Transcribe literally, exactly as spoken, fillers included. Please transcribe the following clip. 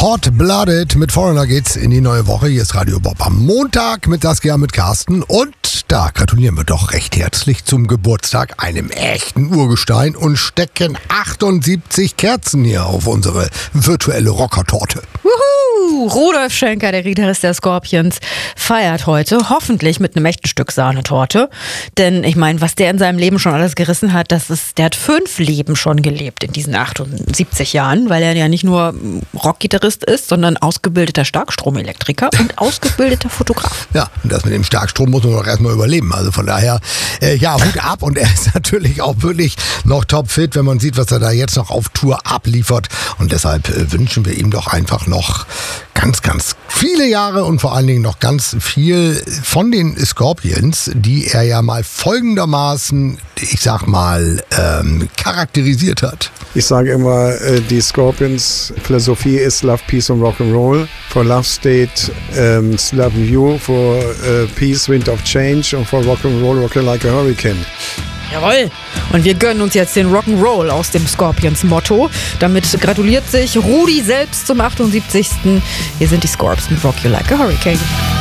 Hot-Blooded mit Foreigner geht's in die neue Woche. Hier ist Radio Bob am Montag mit Saskia, mit Carsten. Und da gratulieren wir doch recht herzlich zum Geburtstag einem echten Urgestein und stecken achtundsiebzig Kerzen hier auf unsere virtuelle Rockertorte. Wuhu! Rudolf Schenker, der Gitarrist der Scorpions, feiert heute hoffentlich mit einem echten Stück Sahnetorte. Denn ich meine, was der in seinem Leben schon alles gerissen hat, das ist, der hat fünf Leben schon gelebt in diesen achtundsiebzig Jahren, weil er ja nicht nur Rockgitarrist ist, sondern ausgebildeter Starkstromelektriker und ausgebildeter Fotograf. Ja, und das mit dem Starkstrom muss man doch erstmal überleben. Also von daher, äh, ja, Hut ab. Und er ist natürlich auch wirklich noch topfit, wenn man sieht, was er da jetzt noch auf Tour abliefert. Und deshalb äh, wünschen wir ihm doch einfach noch ganz, ganz viele Jahre und vor allen Dingen noch ganz viel von den Scorpions, die er ja mal folgendermaßen, ich sag mal, ähm, charakterisiert hat. Ich sage immer, die Scorpions Philosophie ist Love, Peace und Rock'n'Roll. For Love steht um, Love You, for uh, Peace, Wind of Change und for Rock'n'Roll, Rock Like a Hurricane. Jawohl! Und wir gönnen uns jetzt den Rock'n'Roll aus dem Scorpions-Motto. Damit gratuliert sich Rudi selbst zum achtundsiebzigsten Hier sind die Scorps mit Rock You Like a Hurricane.